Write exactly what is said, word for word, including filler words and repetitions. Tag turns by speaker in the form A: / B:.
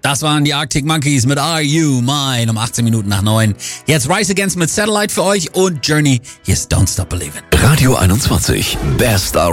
A: Das waren die Arctic Monkeys mit Are You Mine um achtzehn Minuten nach neun. Jetzt Rise Against mit Satellite für euch und Journey. Hier ist Don't Stop Believin'.
B: Radio einundzwanzig. Best